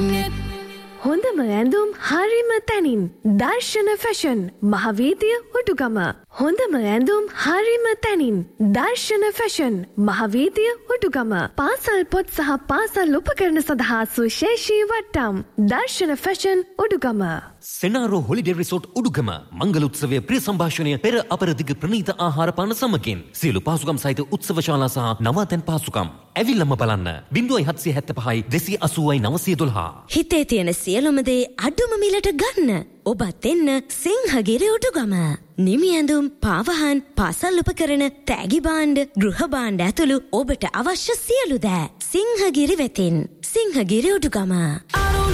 හොඳම ඇඳුම් හරිම තැනින් දර්ශන ෆැෂන් මහවීදිය උඩුගම. හොඳම ඇඳුම් හරිම තැනින් දර්ශන ෆැෂන් මහවීදිය උඩුගම. පාසල් පොත් සහ පාසල් උපකරණ සඳහා සුශේෂී වට්ටම් දර්ශන fashion Udugama. සෙනාරෝ holiday resort Udugama මංගල උත්සවයේ ප්‍රිය සම්භාෂණය පෙර අපරදිග ප්‍රණීත ආහාර පාන සමගින් සියලු පාසුකම් සහිත උත්සව ශාලා සහ නවාතැන් පාසුකම් ඇවිල්ලම බලන්න 0775 280 912. හිතේ තියෙන සියලුම දේ අඩුම මිලට ගන්න. ඔබත් එන්න සිංහගිරි උඩුගම. නිමි ඇඳුම්, පාවහන්, පාසල් උපකරණ, තෑගි භාණ්ඩ, ගෘහ භාණ්ඩ ඇතුළු ඔබට අවශ්‍ය සියලු දෑ සිංහගිරි වෙතින්. සිංහගිරි උඩුගම.